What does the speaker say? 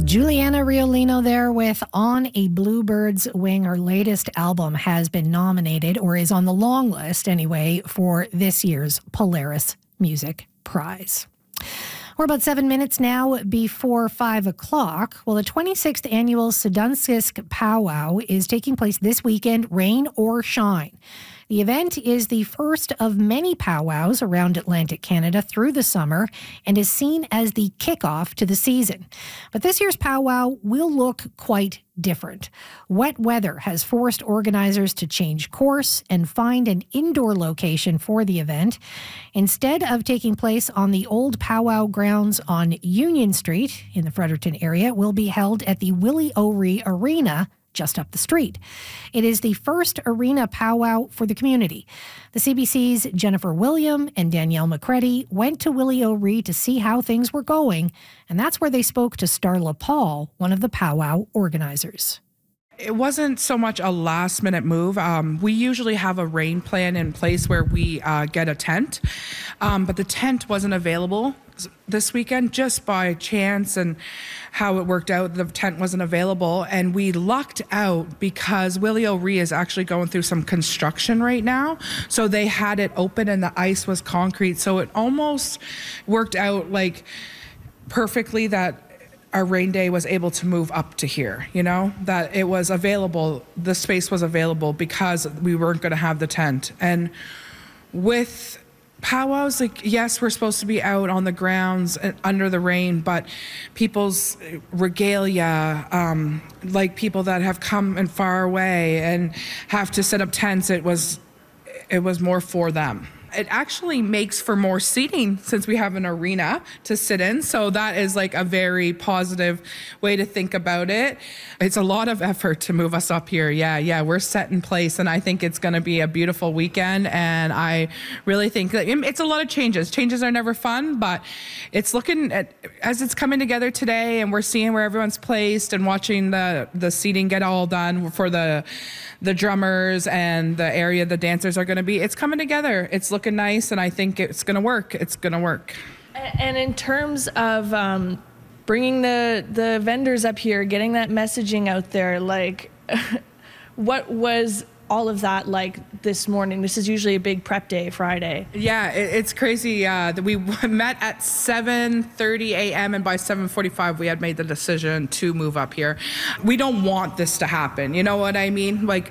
Juliana Riolino there with On a Bluebird's Wing. Her latest album has been nominated, or is on the long list anyway, for this year's Polaris Music Prize. We're about 7 minutes now before 5 o'clock. Well, the 26th annual Sudunskisk Powwow is taking place this weekend, rain or shine. The event is the first of many powwows around Atlantic Canada through the summer and is seen as the kickoff to the season. But this year's powwow will look quite different. Wet weather has forced organizers to change course and find an indoor location for the event. Instead of taking place on the old powwow grounds on Union Street in the Fredericton area, it will be held at the Willie O'Ree Arena just up the street. It is the first arena powwow for the community. The CBC's Jennifer William and Danielle McCready went to Willie O'Ree to see how things were going, and that's where they spoke to Starla Paul, one of the powwow organizers. It wasn't so much a last minute move. We usually have a rain plan in place where we get a tent, but the tent wasn't available this weekend just by chance, and how it worked out, the tent wasn't available, and we lucked out because Willie O'Ree is actually going through some construction right now, so they had it open and the ice was concrete, so it almost worked out like perfectly that our rain day was able to move up to here, you know, that it was available, the space was available because we weren't going to have the tent. And with powwows, like, yes, we're supposed to be out on the grounds under the rain, but people's regalia, like people that have come and far away and have to set up tents, it was more for them. It actually makes for more seating since we have an arena to sit in. So that is like a very positive way to think about it. It's a lot of effort to move us up here. Yeah, we're set in place, and I think it's going to be a beautiful weekend. And I really think that it's a lot of changes. Changes are never fun, but it's looking at, as it's coming together today, and we're seeing where everyone's placed and watching the seating get all done for the drummers and the area the dancers are going to be. It's coming together. It's looking nice, and I think it's going to work. It's going to work. And in terms of bringing the vendors up here, getting that messaging out there, like what was all of that like this morning? This is usually a big prep day, Friday. Yeah, it's crazy. We met at 7:30 a.m. and by 7:45 we had made the decision to move up here. We don't want this to happen. You know what I mean? Like,